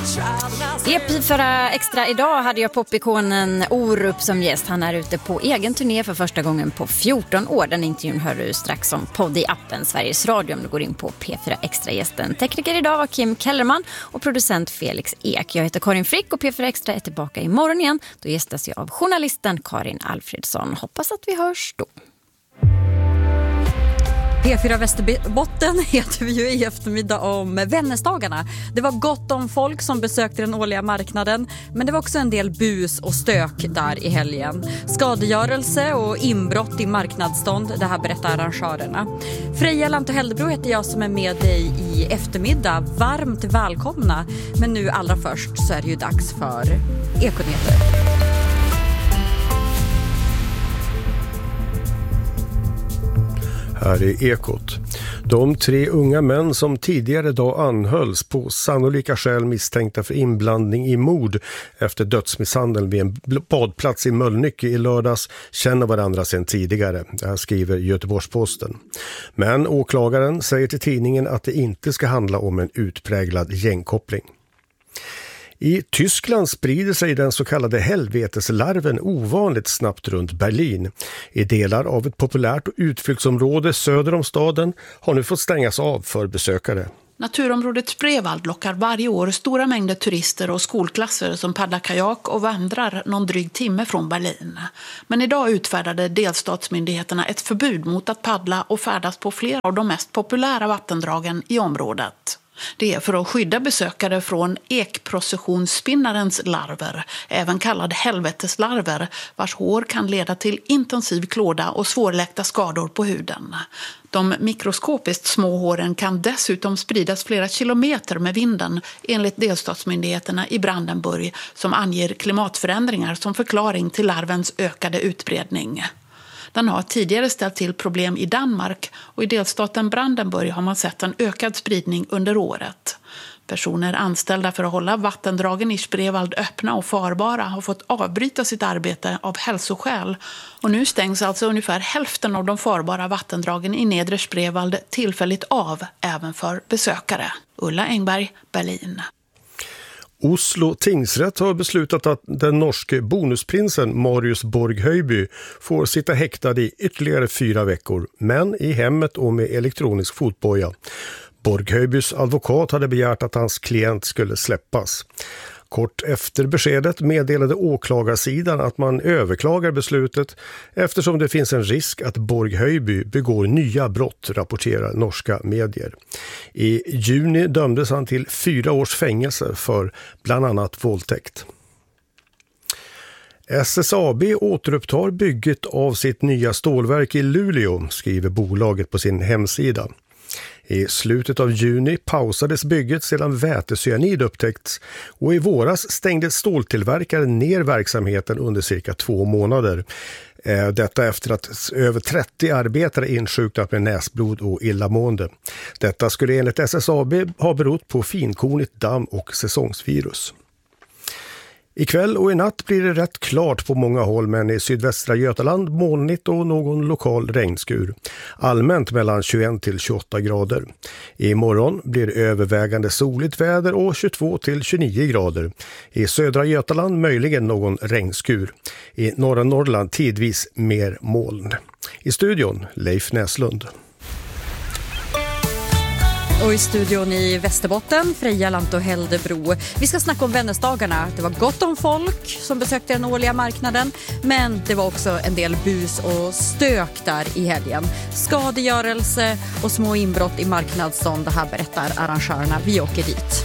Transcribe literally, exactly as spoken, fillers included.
I P fyra Extra idag hade jag popikonen Orup som gäst. Han är ute på egen turné för första gången på fjorton år. Den intervjun hör du strax som podd i appen Sveriges Radio om du går in på P fyra Extra-gästen. Tekniker idag var Kim Kellerman och producent Felix Ek. Jag heter Karin Frick och P fyra Extra är tillbaka imorgon igen. Då gästas jag av journalisten Karin Alfredsson. Hoppas att vi hörs då. P fyra Västerbotten heter vi ju i eftermiddag om Vännäsdagarna. Det var gott om folk som besökte den årliga marknaden, men det var också en del bus och stök där i helgen. Skadegörelse och inbrott i marknadsstånd, det här berättar arrangörerna. Freja Lanto Heldebro heter jag som är med dig i eftermiddag. Varmt välkomna, men nu allra först så är det ju dags för Ekonyheter. Här är Ekot. De tre unga män som tidigare dag anhölls på sannolika skäl misstänkta för inblandning i mord efter dödsmisshandel vid en badplats i Mölnlycke i lördags känner varandra sedan tidigare. Det här skriver Göteborgs-Posten. Men åklagaren säger till tidningen att det inte ska handla om en utpräglad gängkoppling. I Tyskland sprider sig den så kallade helveteslarven ovanligt snabbt runt Berlin. I delar av ett populärt utflyktsområde söder om staden har nu fått stängas av för besökare. Naturområdet Spreewald lockar varje år stora mängder turister och skolklasser som paddlar kajak och vandrar någon dryg timme från Berlin. Men idag utfärdade delstatsmyndigheterna ett förbud mot att paddla och färdas på flera av de mest populära vattendragen i området. Det är för att skydda besökare från ekprocessionsspinnarens larver, även kallad helveteslarver, vars hår kan leda till intensiv klåda och svårläkta skador på huden. De mikroskopiskt små håren kan dessutom spridas flera kilometer med vinden, enligt delstatsmyndigheterna i Brandenburg, som anger klimatförändringar som förklaring till larvens ökade utbredning. Den har tidigare ställt till problem i Danmark och i delstaten Brandenburg har man sett en ökad spridning under året. Personer anställda för att hålla vattendragen i Spreewald öppna och farbara har fått avbryta sitt arbete av hälsoskäl. Och nu stängs alltså ungefär hälften av de farbara vattendragen i nedre Spreewald tillfälligt av även för besökare. Ulla Engberg, Berlin. Oslo tingsrätt har beslutat att den norske bonusprinsen Marius Borg-Høiby får sitta häktad i ytterligare fyra veckor, men i hemmet och med elektronisk fotboja. Borg-Høibys advokat hade begärt att hans klient skulle släppas. Kort efter beskedet meddelade åklagarsidan att man överklagar beslutet eftersom det finns en risk att Borg-Høiby begår nya brott, rapporterar norska medier. I juni dömdes han till fyra års fängelse för bland annat våldtäkt. S S A B återupptar bygget av sitt nya stålverk i Luleå, skriver bolaget på sin hemsida. I slutet av juni pausades bygget sedan vätecyanid upptäckts och i våras stängde ståltillverkaren ner verksamheten under cirka två månader. Detta efter att över trettio arbetare insjuknat med näsblod och illamående. Detta skulle enligt S S A B ha berott på finkornigt damm och säsongsvirus. Ikväll och i natt blir det rätt klart på många håll, men i sydvästra Götaland molnigt och någon lokal regnskur. Allmänt mellan tjugoett till tjugoåtta grader. Imorgon blir det övervägande soligt väder och tjugotvå till tjugonio grader. I södra Götaland möjligen någon regnskur. I norra Norrland tidvis mer moln. I studion Leif Näslund. Och i studion i Västerbotten, Freja Lanto Heldebro. Vi ska snacka om Vännäsdagarna. Det var gott om folk som besökte den årliga marknaden, men det var också en del bus och stök där i helgen. Skadegörelse och små inbrott i marknadsstånd, det här berättar arrangörerna. Vi åker dit.